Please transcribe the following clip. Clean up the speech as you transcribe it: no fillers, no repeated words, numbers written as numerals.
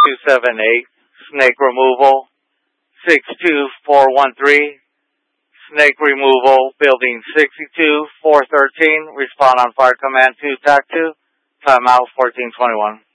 278, snake removal, 62413, snake removal, building 62, 413, respond on fire command 2, TAC 2, timeout 1421.